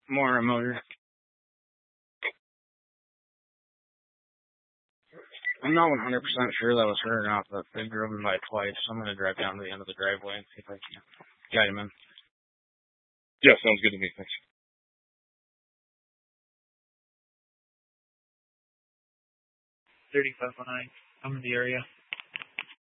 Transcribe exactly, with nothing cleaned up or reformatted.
more a motor. I'm not one hundred percent sure that was her or not, but they've driven by twice, so I'm going to drive down to the end of the driveway and see if I can guide him in. Yeah, sounds good to me. Thanks. thirty-five oh nine. I'm in the area.